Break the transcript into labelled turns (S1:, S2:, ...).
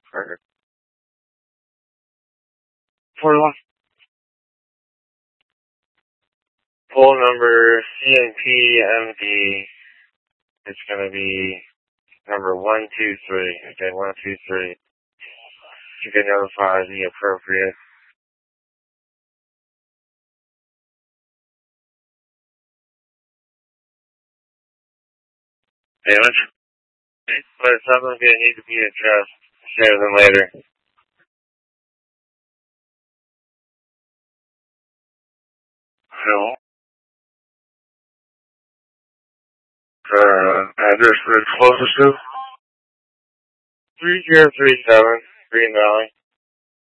S1: Perfect. 41. Poll number CNPMD is going to be number 123. Okay, 123. You can notify the appropriate. Damage. But something's going to need to be addressed sooner than later. Hello? Address for the closest to? 3037 Green Valley.